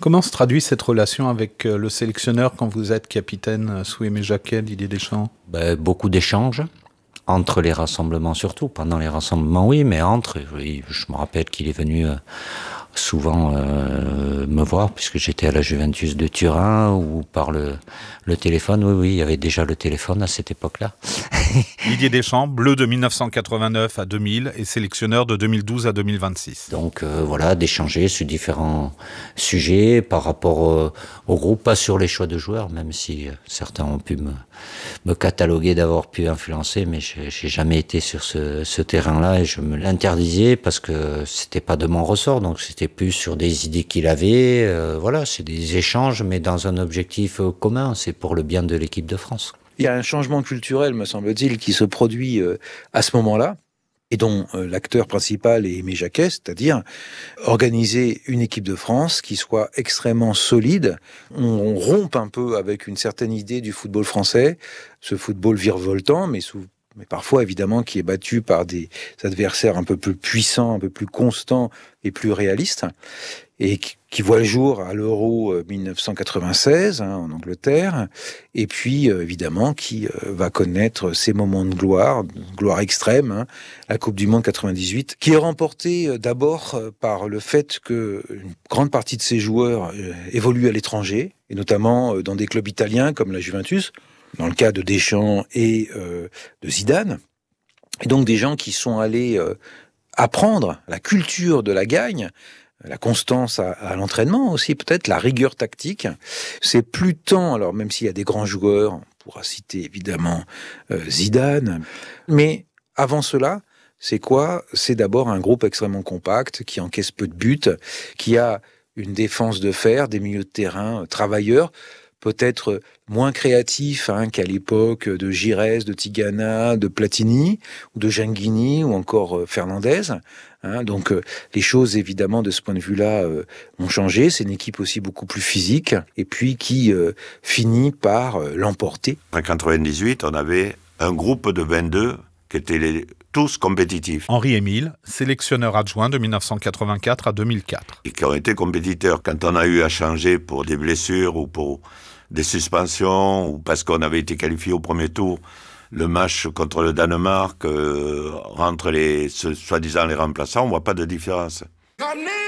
Comment se traduit cette relation avec le sélectionneur quand vous êtes capitaine sous Aimé Jacquet, Didier Deschamps? Beaucoup d'échanges, entre les rassemblements surtout. Pendant les rassemblements, oui, mais entre, oui, je me rappelle qu'il est venu souvent me voir, puisque j'étais à la Juventus de Turin, ou par le téléphone. Oui, il y avait déjà le téléphone à cette époque-là. Didier Deschamps, bleu de 1989 à 2000 et sélectionneur de 2012 à 2026. Donc d'échanger sur différents sujets par rapport au groupe, pas sur les choix de joueurs, même si certains ont pu me cataloguer d'avoir pu influencer, mais j'ai jamais été sur ce terrain-là et je me l'interdisais parce que c'était pas de mon ressort, donc c'était plus sur des idées qu'il avait. C'est des échanges, mais dans un objectif commun, c'est pour le bien de l'équipe de France. Il y a un changement culturel, me semble-t-il, qui se produit à ce moment-là, et dont l'acteur principal est Aimé Jacquet, c'est-à-dire organiser une équipe de France qui soit extrêmement solide. On rompt un peu avec une certaine idée du football français, ce football virevoltant, mais parfois évidemment qui est battu par des adversaires un peu plus puissants, un peu plus constants et plus réalistes, et qui voit le jour à l'Euro 1996 en Angleterre, et puis évidemment qui va connaître ses moments de gloire extrême, la Coupe du Monde 98, qui est remportée d'abord par le fait que une grande partie de ses joueurs évoluent à l'étranger, et notamment dans des clubs italiens comme la Juventus, dans le cas de Deschamps et de Zidane, et donc des gens qui sont allés apprendre la culture de la gagne, la constance à l'entraînement aussi, peut-être la rigueur tactique. C'est plus tant, alors même s'il y a des grands joueurs, on pourra citer évidemment Zidane, mais avant cela, c'est quoi ? C'est d'abord un groupe extrêmement compact, qui encaisse peu de buts, qui a une défense de fer, des milieux de terrain travailleurs, peut-être moins créatifs qu'à l'époque de Giresse, de Tigana, de Platini, ou de Genghini, ou encore Fernandez. Donc les choses, évidemment, de ce point de vue-là, ont changé. C'est une équipe aussi beaucoup plus physique, et puis qui finit par l'emporter. En 98, on avait un groupe de 22 qui étaient tous compétitifs. Henri-Émile, sélectionneur adjoint de 1984 à 2004. Et qui ont été compétiteurs. Quand on a eu à changer pour des blessures ou pour des suspensions, ou parce qu'on avait été qualifié au premier tour, le match contre le Danemark, entre soi-disant les remplaçants, on voit pas de différence.